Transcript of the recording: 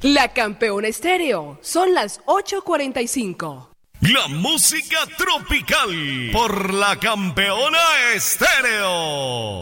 La Campeona Estéreo, son las 8:45. La música tropical por La Campeona Estéreo.